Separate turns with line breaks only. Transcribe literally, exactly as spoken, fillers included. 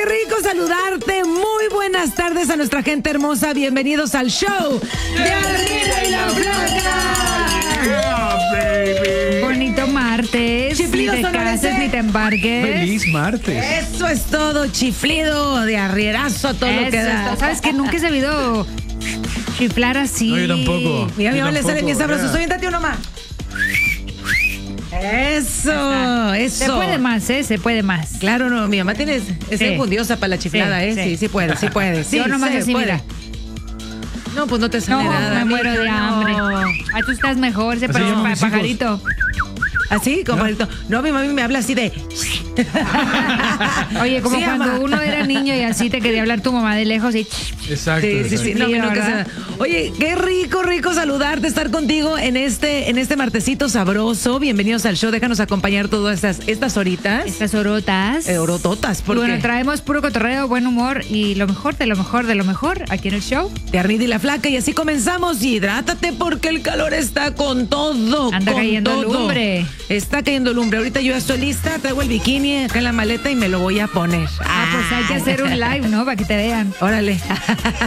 rico saludarte. Muy buenas tardes a nuestra gente hermosa. Bienvenidos al show de Arriba y la Flaca.
Yeah, bonito martes.
Chiflido
ni te cases ni te embarques.
Feliz martes.
Eso es todo, chiflido de arrierazo, todo
Eso
lo que
es
da.
todo. ¿Sabes que nunca he sabido chiflar así?
No, yo tampoco.
Mira, mi
Yo
mamá le sale
tampoco,
bien sabroso.
ya.
Soy uno más. Eso, eso.
Se puede más, ¿eh? Se puede más.
Claro, no, mi mamá tiene, es
Sí.
enjundiosa para la chiflada,
Sí,
¿eh? Sí,
sí.
sí puede, sí puede. Sí,
Yo nomás
se
así,
puede.
mira.
No, pues no te sale
No,
nada.
me muero
mija,
de
no.
hambre. Ay, tú estás mejor, se
Así
parece
llaman
pa-
mis hijos.
pajarito.
¿Así? Como el to- No, mi mami me habla así de...
Oye, como
Sí,
cuando
mamá.
uno era niño y así te quería hablar tu mamá de lejos y...
Exacto.
Sí, sí, sí.
exacto.
No, a mí nunca
¿verdad?
se- Oye, qué rico, rico saludarte, estar contigo en este, en este martesito sabroso. Bienvenidos al show. Déjanos acompañar todas estas, estas horitas.
Estas orotas.
Eh, orototas,
Y
porque
bueno, traemos puro cotorreo, buen humor y lo mejor de lo mejor de lo mejor aquí en el show.
de Arnida y la Flaca. Y así comenzamos. Y hidrátate porque el calor está con todo.
Anda
con
cayendo
todo.
lumbre.
Está cayendo lumbre. Ahorita yo ya estoy lista. Traigo el bikini acá en la maleta y me lo voy a poner.
Ah, pues hay que hacer un live, ¿no? Para que te vean.
Órale.